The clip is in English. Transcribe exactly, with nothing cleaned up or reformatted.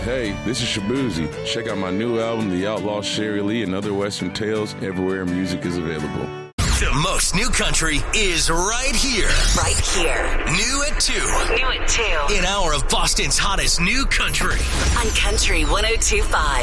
Hey, this is Shabuzi. Check out my new album, The Outlaw Sherry Lee and Other Western Tales, everywhere music is available. The most new country is right here. Right here. New at two. New at two. An hour of Boston's hottest new country. On Country one oh two point five.